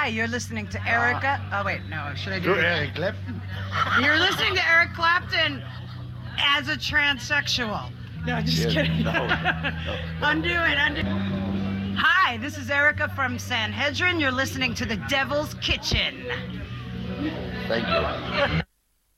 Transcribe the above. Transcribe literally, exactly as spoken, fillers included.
you're listening to Erica. Oh, wait, no, should I do To it? Eric Clapton. You're listening to Eric Clapton as a transsexual. No, just Yes, kidding. no, no. Undo it, undo. Hi, this is Erica from Sanhedrin. You're listening to The Devil's Kitchen. Thank you.